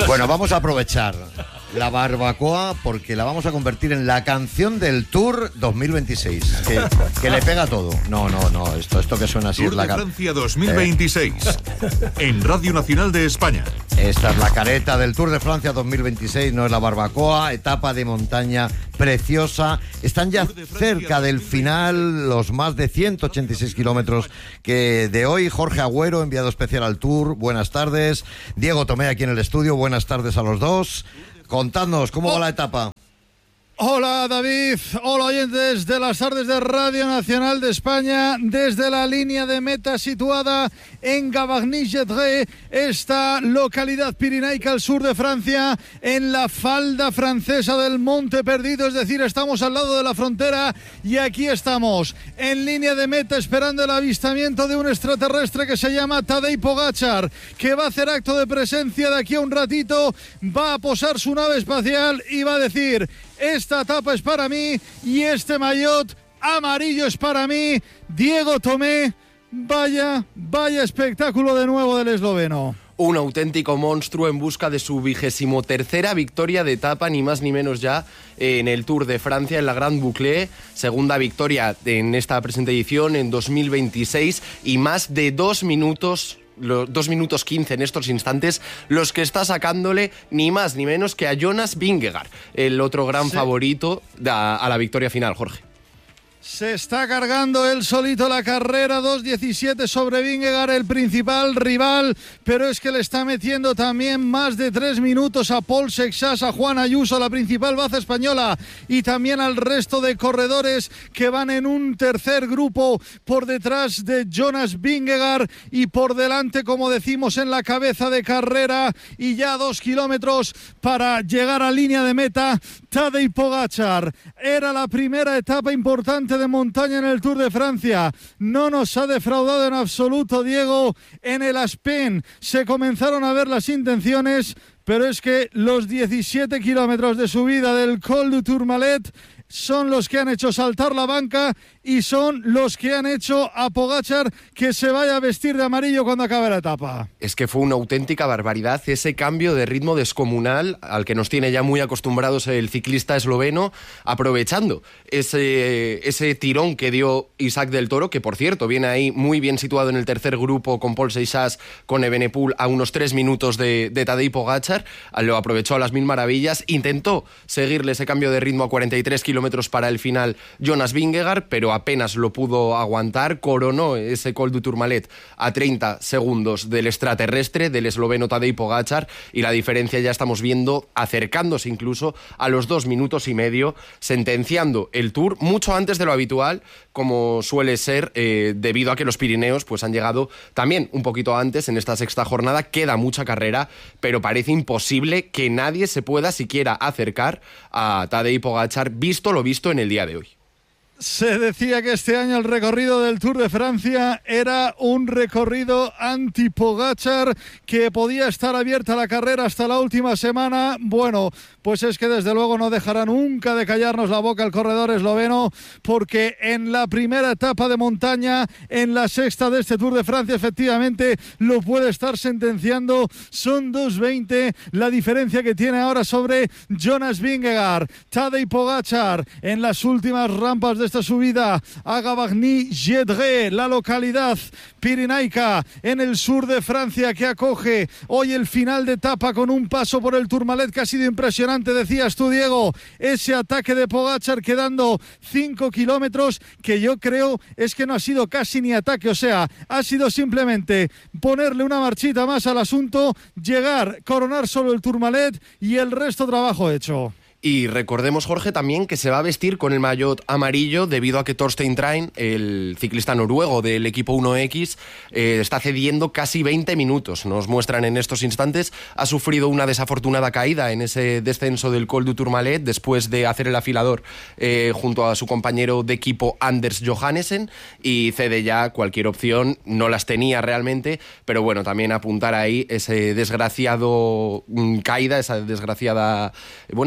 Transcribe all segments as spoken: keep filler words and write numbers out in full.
Bueno, vamos a aprovechar la barbacoa porque la vamos a convertir en la canción del Tour dos mil veintiséis, que, que le pega todo. No, no, no, esto, esto que suena así Tour es la de can... Francia dos mil veintiséis, eh. en Radio Nacional de España. Esta es la careta del Tour de Francia dos mil veintiséis, no es la barbacoa, etapa de montaña preciosa. Están ya cerca del final los más de ciento ochenta y seis kilómetros que de hoy. Jorge Agüero, enviado especial al Tour, buenas tardes. Diego Tomé aquí en el estudio, buenas tardes a los dos. Contadnos, ¿cómo oh. va la etapa? Hola David, hola oyentes de las tardes de Radio Nacional de España. Desde la línea de meta situada en Gavagny-Gedré, esta localidad pirenaica al sur de Francia, en la falda francesa del Monte Perdido, es decir, estamos al lado de la frontera y aquí estamos en línea de meta esperando el avistamiento de un extraterrestre que se llama Tadej Pogačar, que va a hacer acto de presencia de aquí a un ratito, va a posar su nave espacial y va a decir: esta etapa es para mí y este maillot amarillo es para mí. Diego Tomé, vaya, vaya espectáculo de nuevo del esloveno. Un auténtico monstruo en busca de su vigésimo tercera victoria de etapa, ni más ni menos ya, en el Tour de Francia, en la Grande Boucle. Segunda victoria en esta presente edición en dos mil veintiséis y más de dos minutos... Los dos minutos quince en estos instantes, los que está sacándole ni más ni menos que a Jonas Vingegaard, el otro gran sí. favorito a, a la victoria final, Jorge. Se está cargando él solito la carrera, dos diecisiete sobre Vingegaard, el principal rival, pero es que le está metiendo también más de tres minutos a Paul Sexas, a Juan Ayuso, la principal baza española, y también al resto de corredores que van en un tercer grupo por detrás de Jonas Vingegaard y por delante, como decimos, en la cabeza de carrera y ya dos kilómetros para llegar a línea de meta, Tadej Pogačar. Era la primera etapa importante de montaña en el Tour de Francia. No nos ha defraudado en absoluto, Diego. En el Aspen se comenzaron a ver las intenciones, pero es que los diecisiete kilómetros de subida del Col du Tourmalet son los que han hecho saltar la banca y son los que han hecho a Pogačar que se vaya a vestir de amarillo cuando acabe la etapa. Es que fue una auténtica barbaridad ese cambio de ritmo descomunal al que nos tiene ya muy acostumbrados el ciclista esloveno, aprovechando ese, ese tirón que dio Isaac del Toro, que por cierto viene ahí muy bien situado en el tercer grupo con Paul Seixas, con Evenepoel a unos tres minutos de, de Tadej Pogačar. Lo aprovechó a las mil maravillas, intentó seguirle ese cambio de ritmo a cuarenta y tres kilómetros para el final Jonas Vingegaard, pero apenas lo pudo aguantar, coronó ese Col du Tourmalet a treinta segundos del extraterrestre, del esloveno Tadej Pogačar, y la diferencia ya estamos viendo acercándose incluso a los dos minutos y medio, sentenciando el Tour mucho antes de lo habitual, como suele ser, eh, debido a que los Pirineos pues han llegado también un poquito antes en esta sexta jornada. Queda mucha carrera, pero parece imposible que nadie se pueda siquiera acercar a Tadej Pogačar, visto lo visto en el día de hoy. Se decía que este año el recorrido del Tour de Francia era un recorrido anti-Pogačar, que podía estar abierta la carrera hasta la última semana. Bueno, pues es que desde luego no dejará nunca de callarnos la boca el corredor esloveno, porque en la primera etapa de montaña, en la sexta de este Tour de Francia, efectivamente lo puede estar sentenciando. Son dos veinte la diferencia que tiene ahora sobre Jonas Vingegaard. Tadej Pogačar en las últimas rampas de esta subida a Gavagny-Gedré, la localidad pirenaica en el sur de Francia que acoge hoy el final de etapa con un paso por el Tourmalet que ha sido impresionante. Decías tú, Diego, ese ataque de Pogačar quedando cinco kilómetros, que yo creo es que no ha sido casi ni ataque, o sea, ha sido simplemente ponerle una marchita más al asunto, llegar, coronar solo el Tourmalet y el resto trabajo hecho. Y recordemos, Jorge, también que se va a vestir con el maillot amarillo debido a que Torstein Train, el ciclista noruego del equipo uno equis, eh, está cediendo casi veinte minutos. Nos muestran en estos instantes, ha sufrido una desafortunada caída en ese descenso del Col du Tourmalet después de hacer el afilador eh, junto a su compañero de equipo Anders Johannesen, y cede ya cualquier opción. No las tenía realmente, pero bueno, también apuntar ahí ese desgraciado mm, caída, esa desgraciada, bueno, pues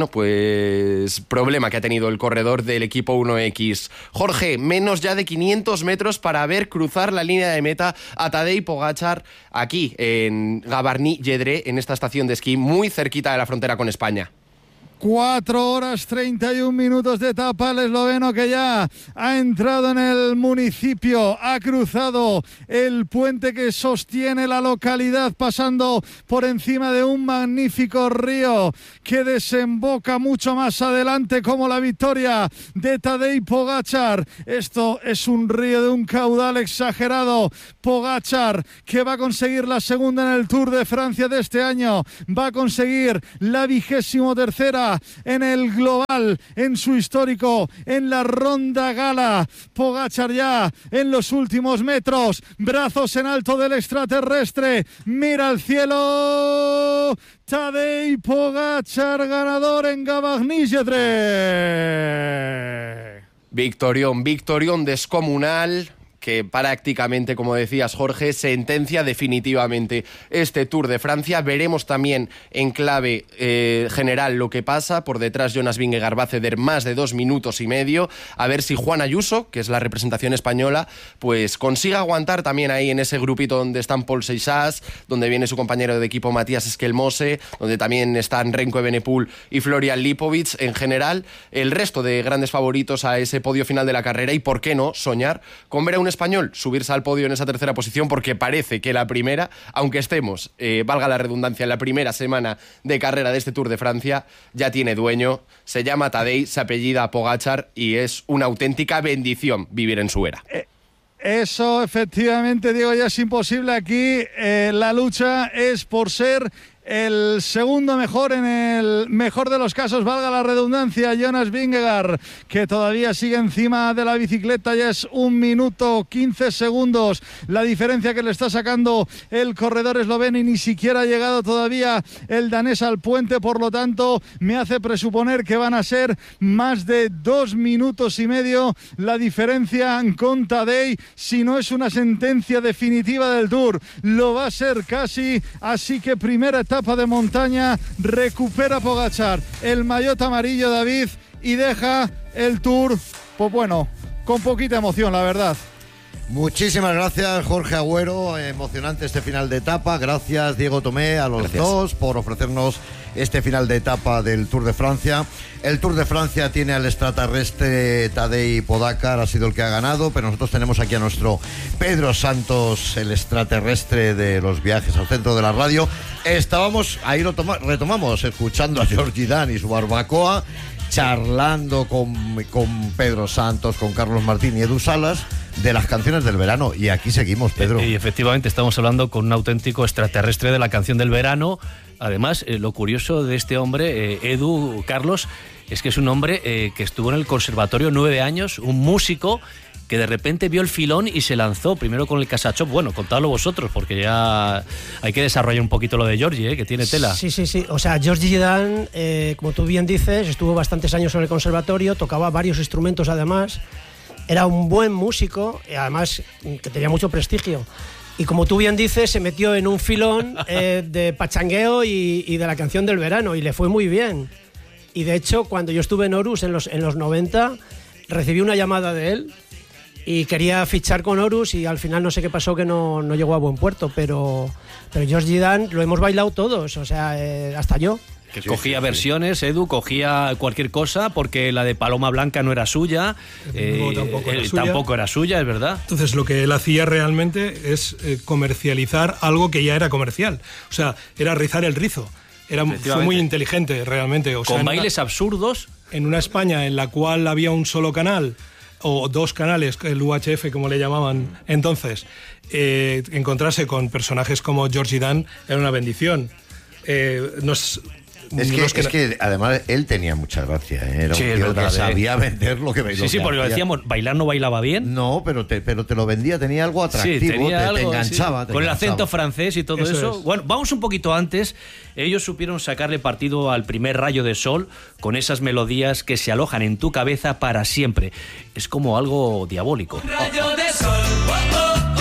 eh, problema que ha tenido el corredor del equipo uno equis. Jorge, menos ya de quinientos metros para ver cruzar la línea de meta a Tadej Pogačar aquí en Gavarnie-Lledré, en esta estación de esquí muy cerquita de la frontera con España. Cuatro horas treinta y un minutos de etapa, el esloveno que ya ha entrado en el municipio, ha cruzado el puente que sostiene la localidad, pasando por encima de un magnífico río que desemboca mucho más adelante, como la victoria de Tadej Pogačar. Esto es un río de un caudal exagerado. Pogačar, que va a conseguir la segunda en el Tour de Francia de este año, va a conseguir la vigésimo tercera en el global, en su histórico, en la ronda gala. Pogačar ya en los últimos metros, brazos en alto del extraterrestre, mira al cielo. Tadej Pogačar, ganador en Gavarnie-Lledré. Victorión, victorión descomunal, que prácticamente, como decías, Jorge, sentencia definitivamente este Tour de Francia. Veremos también en clave eh, general lo que pasa. Por detrás, Jonas Vingegaard va a ceder más de dos minutos y medio. A ver si Juan Ayuso, que es la representación española, pues consiga aguantar también ahí en ese grupito donde están Paul Seixas, donde viene su compañero de equipo Matías Esquelmose, donde también están Remco Evenepoel y Florian Lipovic. En general, el resto de grandes favoritos a ese podio final de la carrera, y por qué no soñar con ver a un español subirse al podio en esa tercera posición, porque parece que la primera, aunque estemos, eh, valga la redundancia, en la primera semana de carrera de este Tour de Francia, ya tiene dueño, se llama Tadej, se apellida Pogačar y es una auténtica bendición vivir en su era. Eh. Eso, efectivamente, Diego, ya es imposible aquí. Eh, la lucha es por ser el segundo mejor, en el mejor de los casos, valga la redundancia, Jonas Vingegaard, que todavía sigue encima de la bicicleta. Ya es un minuto quince segundos la diferencia que le está sacando el corredor esloveno, y ni siquiera ha llegado todavía el danés al puente. Por lo tanto, me hace presuponer que van a ser más de dos minutos y medio la diferencia con Tadej. Si no es una sentencia definitiva del Tour, lo va a ser casi. Así que primera etapa de montaña, recupera Pogačar el maillot amarillo, David, y deja el Tour, pues bueno, con poquita emoción, la verdad. Muchísimas gracias, Jorge Agüero. Emocionante este final de etapa. Gracias, Diego Tomé, a los gracias. dos por ofrecernos este final de etapa del Tour de Francia. El Tour de Francia tiene al extraterrestre Tadej Pogačar, ha sido el que ha ganado, pero nosotros tenemos aquí a nuestro Pedro Santos, el extraterrestre de los viajes al centro de la radio. Estábamos, ahí lo toma, retomamos, escuchando a Georgie Dan y su barbacoa, charlando con, con Pedro Santos, con Carlos Martín y Edu Salas, de las canciones del verano. Y aquí seguimos, Pedro. Y efectivamente estamos hablando con un auténtico extraterrestre de la canción del verano. Además, eh, lo curioso de este hombre, eh, Edu, Carlos, es que es un hombre eh, que estuvo en el conservatorio nueve años, un músico que de repente vio el filón y se lanzó primero con el Casachop. Bueno, contadlo vosotros, porque ya hay que desarrollar un poquito lo de Georgie, ¿eh? Que tiene tela. Sí, sí, sí. O sea, Georgie Dan, eh, como tú bien dices, estuvo bastantes años en el conservatorio, tocaba varios instrumentos además, era un buen músico, y además que tenía mucho prestigio. Y como tú bien dices, se metió en un filón eh, de pachangueo y, y de la canción del verano, y le fue muy bien. Y de hecho, cuando yo estuve en Horus en los, en los noventa, recibí una llamada de él y quería fichar con Horus, y al final no sé qué pasó, que no, no llegó a buen puerto, pero, pero Georgie Dan lo hemos bailado todos, o sea, eh, hasta yo. Que sí, cogía sí, versiones, sí. Edu, cogía cualquier cosa, porque la de Paloma Blanca no era suya, eh, no, tampoco, era suya. tampoco era suya, es verdad. Entonces lo que él hacía realmente es eh, comercializar algo que ya era comercial, o sea, era rizar el rizo. Era, fue muy inteligente realmente. O Con sea, bailes una, absurdos. En una España en la cual había un solo canal, o dos canales, el U H F como le llamaban entonces, eh, encontrarse con personajes como Georgie Dan era una bendición. Eh, nos... Es que, que, es que además él tenía mucha gracia, ¿eh? Era sí, un tío es verdad, que sabía eh. vender lo que vendía. Sí, sí, porque hacía. decíamos, bailar no bailaba bien. No, pero te, pero te lo vendía, tenía algo atractivo, sí, tenía te, algo, te enganchaba. Sí. Te Con enganchaba. el acento francés y todo eso. eso. eso. Bueno, vamos un poquito antes. Ellos supieron sacarle partido al primer rayo de sol con esas melodías que se alojan en tu cabeza para siempre. Es como algo diabólico. Un rayo de sol, oh, oh,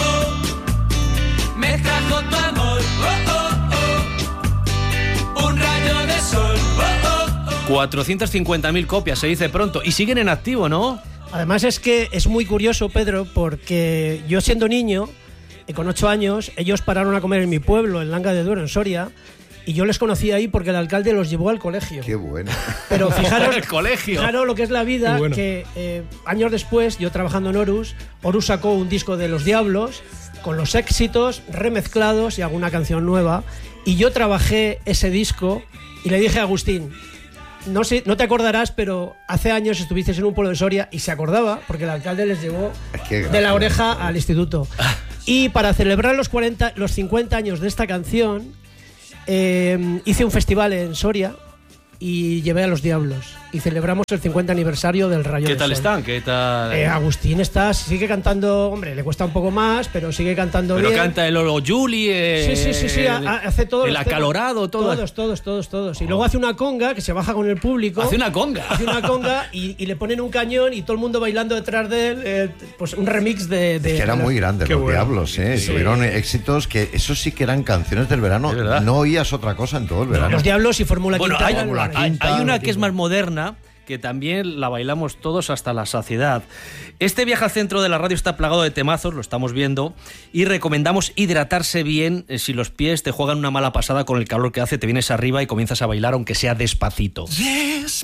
oh, me trajo tu amor, oh, oh, oh. Un rayo de sol, oh, oh, oh. cuatrocientas cincuenta mil copias, se dice pronto. Y siguen en activo, ¿no? Además es que es muy curioso, Pedro, porque yo siendo niño, y con ocho años, ellos pararon a comer en mi pueblo, en Langa de Duero, en Soria, y yo les conocí ahí porque el alcalde los llevó al colegio. Qué bueno. Pero fijaros, el colegio. Fijaros lo que es la vida, bueno. que eh, años después, yo trabajando en Horus, Horus sacó un disco de Los Diablos con los éxitos remezclados y alguna canción nueva, y yo trabajé ese disco y le dije a Agustín, no sé, no te acordarás, pero hace años estuviste en un pueblo de Soria, y se acordaba porque el alcalde les llevó de la oreja al instituto. Y para celebrar los cuarenta, los cincuenta años de esta canción, eh, hice un festival en Soria y llevé a Los Diablos y celebramos el cincuenta aniversario del Rayo ¿Qué del tal Sol. están? ¿Qué tal? Eh, Agustín está, sigue cantando, hombre, le cuesta un poco más, pero sigue cantando Pero bien. canta el Olo Juli, eh, Sí, sí, sí, sí, el, ha- hace todo. el acalorado, todo. Todos, todos, todos, todos. Y luego hace una conga que se baja con el público. Hace una conga. Hace una conga y, y le ponen un cañón y todo el mundo bailando detrás de él. eh, pues un remix de. de Es que eran de los- muy grandes Qué los bueno. Diablos, ¿eh? Sí. Tuvieron éxitos que eso sí que eran canciones del verano. Es verdad. No oías otra cosa en todo el verano. Los Diablos y Fórmula Bueno, Quinta. hay, eran Fórmula los- hay- Quinta, hay una lo que es más moderna, que también la bailamos todos hasta la saciedad. Este viaje al centro de la radio está plagado de temazos, lo estamos viendo, y recomendamos hidratarse bien. eh, Si los pies te juegan una mala pasada con el calor que hace, te vienes arriba y comienzas a bailar, aunque sea despacito. Despacito.